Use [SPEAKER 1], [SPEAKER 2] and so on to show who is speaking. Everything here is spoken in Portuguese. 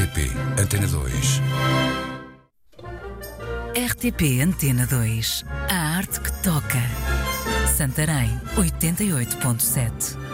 [SPEAKER 1] RTP Antena 2.
[SPEAKER 2] RTP Antena 2. A arte que toca. Santarém, 88.7.